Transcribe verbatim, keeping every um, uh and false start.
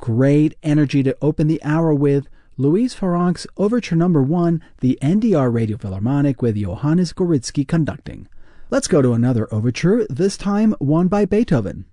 Great energy to open the hour with Louise Farrenc's Overture Number One, the N D R Radio Philharmonic with Johannes Gorizki conducting. Let's go to another overture, this time one by Beethoven.